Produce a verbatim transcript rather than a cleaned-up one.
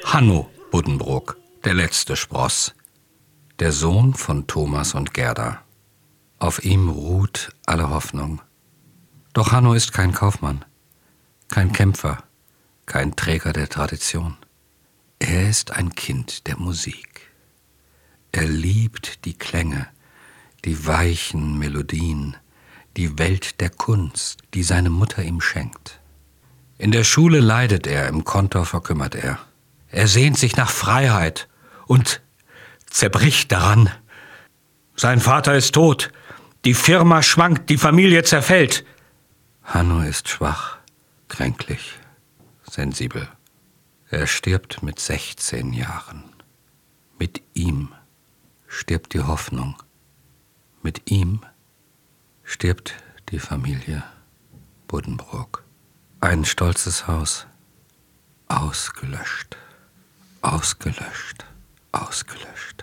Hanno Buddenbrook, der letzte Spross, der Sohn von Thomas und Gerda. Auf ihm ruht alle Hoffnung. Doch Hanno ist kein Kaufmann, kein Kämpfer, kein Träger der Tradition. Er ist ein Kind der Musik. Er liebt die Klänge, die weichen Melodien, die Welt der Kunst, die seine Mutter ihm schenkt. In der Schule leidet er, im Kontor verkümmert er. Er sehnt sich nach Freiheit und zerbricht daran. Sein Vater ist tot, die Firma schwankt, die Familie zerfällt. Hanno ist schwach, kränklich, sensibel. Er stirbt mit sechzehn Jahren. Mit ihm stirbt die Hoffnung. Mit ihm stirbt die Familie Buddenbrook. Ein stolzes Haus, ausgelöscht, ausgelöscht, ausgelöscht.